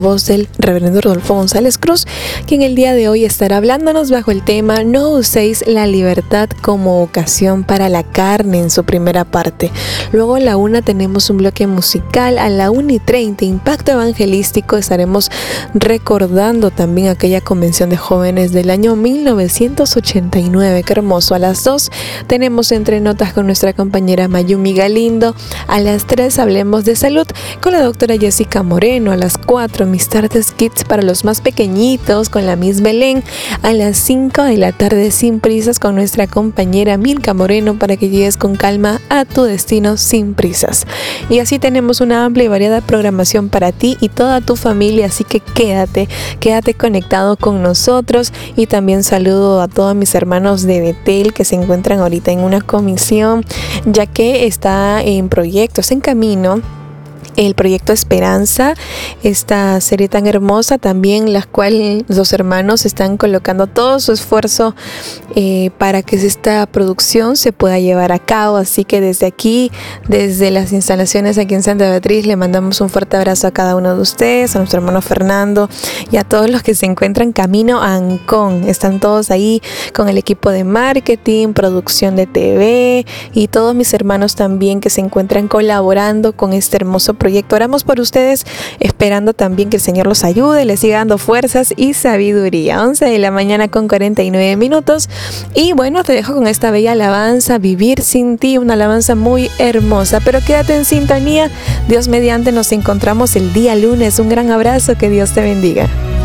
Voz del reverendo Rodolfo González Cruz, quien el día de hoy estará hablándonos bajo el tema No uséis la libertad como ocasión para la carne en su primera parte. Luego a la 1 tenemos un bloque musical, a la 1:30 Impacto Evangelístico, estaremos recordando también aquella convención de jóvenes del año 1989, qué hermoso. A las 2 tenemos Entre Notas con nuestra compañera Mayumi Galindo, a las 3 hablemos de salud con la doctora Jessica Moreno, a las 4 Mis Tardes Kids para los más pequeñitos con la Miss Belén, a las 5 de la tarde Sin Prisas con nuestra compañera Milka Moreno para que llegues con calma a tu destino sin prisas. Y así tenemos una amplia y variada programación para ti y toda tu familia, así que quédate conectado con nosotros. Y también saludo a todos mis hermanos de Betel que se encuentran ahorita en una comisión, ya que está en proyectos, en camino el proyecto Esperanza, esta serie tan hermosa también, la cual los hermanos están colocando todo su esfuerzo para que esta producción se pueda llevar a cabo. Así que desde aquí, desde las instalaciones aquí en Santa Beatriz, le mandamos un fuerte abrazo a cada uno de ustedes, a nuestro hermano Fernando y a todos los que se encuentran camino a Ancón. Están todos ahí con el equipo de marketing, producción de TV y todos mis hermanos también que se encuentran colaborando con este hermoso proyecto. Oramos por ustedes, esperando también que el Señor los ayude, les siga dando fuerzas y sabiduría. 11 de la mañana con 49 minutos. Y bueno, te dejo con esta bella alabanza, Vivir sin ti, una alabanza muy hermosa. Pero quédate en sintonía. Dios mediante, nos encontramos el día lunes. Un gran abrazo, que Dios te bendiga.